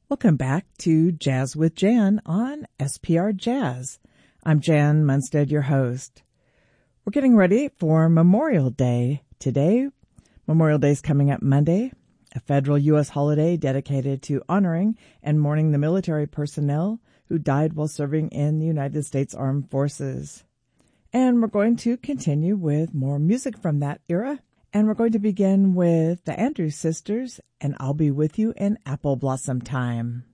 Welcome back to Jazz with Jan on SPR Jazz. I'm Jan Munstead, your host. We're getting ready for Memorial Day today. Memorial Day is coming up Monday, a federal U.S. holiday dedicated to honoring and mourning the military personnel who died while serving in the United States Armed Forces. And we're going to continue with more music from that era. And we're going to begin with the Andrews Sisters and I'll Be With You in Apple Blossom Time.